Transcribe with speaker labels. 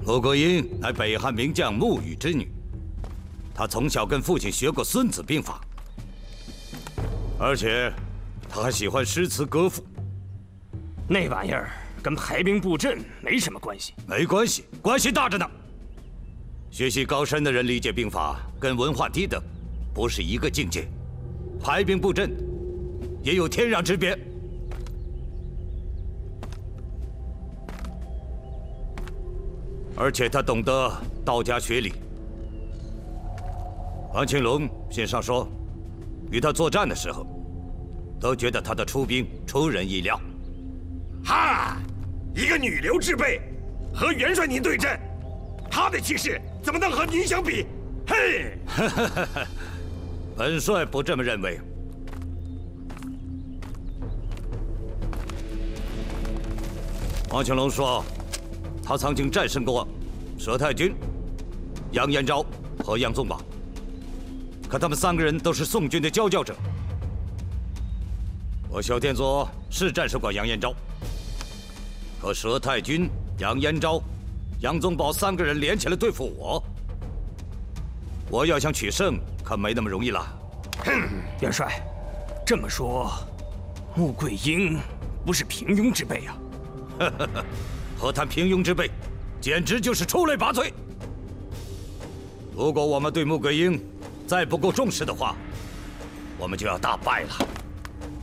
Speaker 1: 穆桂英乃北汉名将穆羽之女，她从小跟父亲学过《孙子兵法》，而且她还喜欢诗词歌赋。
Speaker 2: 那玩意儿跟排兵布阵没什么关系。
Speaker 1: 没关系，关系大着呢。学习高深的人理解兵法，跟文化低的不是一个境界。排兵布阵也有天壤之别。而且他懂得道家学理。安庆龙信上说，与他作战的时候，都觉得他的出兵出人意料。
Speaker 3: 哈，一个女流之辈，和元帅您对阵，他的气势怎么能和您相比？嘿，
Speaker 1: 本帅不这么认为。王庆龙说，他曾经战胜过佘太君、杨延昭和杨宗保，可他们3个人都是宋军的佼佼者。我小天佐是战胜过杨延昭，可佘太君、杨延昭、杨宗保3个人联起来对付我要想取胜，可没那么容易了。
Speaker 2: 元帅，这么说，穆桂英不是平庸之辈啊？
Speaker 1: 何谈平庸之辈，简直就是出类拔萃。如果我们对穆桂英再不够重视的话，我们就要大败了。